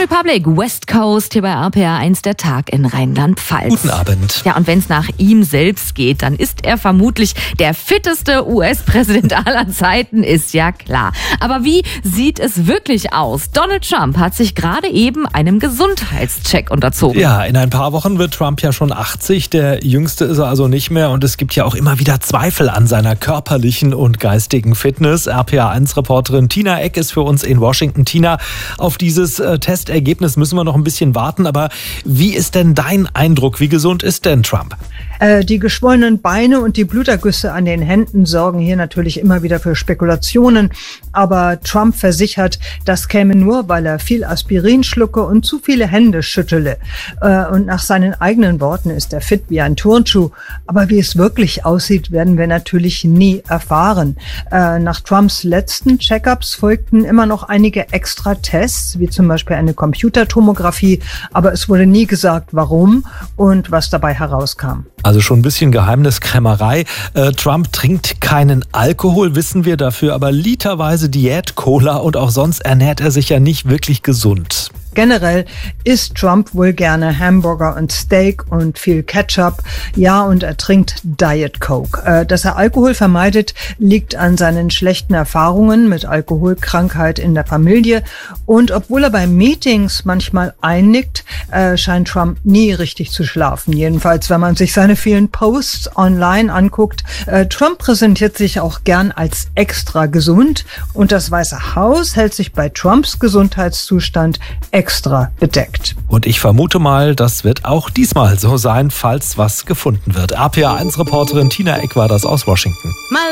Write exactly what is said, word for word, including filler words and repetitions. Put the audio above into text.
Republic, West Coast, hier bei R P R eins, der Tag in Rheinland-Pfalz. Guten Abend. Ja, und wenn es nach ihm selbst geht, dann ist er vermutlich der fitteste U S-Präsident aller Zeiten, ist ja klar. Aber wie sieht es wirklich aus? Donald Trump hat sich gerade eben einem Gesundheitscheck unterzogen. Ja, in ein paar Wochen wird Trump ja schon achtzig. Der Jüngste ist er also nicht mehr. Und es gibt ja auch immer wieder Zweifel an seiner körperlichen und geistigen Fitness. R P R eins-Reporterin Tina Eck ist für uns in Washington. Tina, auf dieses äh, Testergebnis müssen wir noch ein bisschen warten. Aber wie ist denn dein Eindruck? Wie gesund ist denn Trump? Äh, die geschwollenen Beine und die Blutergüsse an den Händen sorgen hier natürlich immer wieder für Spekulationen. Aber Trump versichert, das käme nur, weil er viel Aspirin schlucke und zu viele Hände schüttele. Äh, und nach seinen eigenen Worten ist er fit wie ein Turnschuh. Aber wie es wirklich aussieht, werden wir natürlich nie erfahren. Äh, nach Trumps letzten Check-ups folgten immer noch einige extra Tests, wie zum Beispiel eine Computertomographie. Aber es wurde nie gesagt, warum und was dabei herauskam. Also schon ein bisschen Geheimniskrämerei. Äh, Trump trinkt keinen Alkohol, wissen wir, dafür aber literweise Diät-Cola und auch sonst ernährt er sich ja nicht wirklich gesund. Generell isst Trump wohl gerne Hamburger und Steak und viel Ketchup. Ja, und er trinkt Diet Coke. Äh, dass er Alkohol vermeidet, liegt an seinen schlechten Erfahrungen mit Alkoholkrankheit in der Familie. Und obwohl er bei Meetings manchmal einnickt, äh, scheint Trump nie richtig zu schlafen. Jedenfalls, wenn man sich seine vielen Posts online anguckt. Äh, Trump präsentiert sich auch gern als extra gesund. Und das Weiße Haus hält sich bei Trumps Gesundheitszustand extra bedeckt. Und ich vermute mal, das wird auch diesmal so sein, falls was gefunden wird. R P R eins-Reporterin Tina Eck war das aus Washington. Mal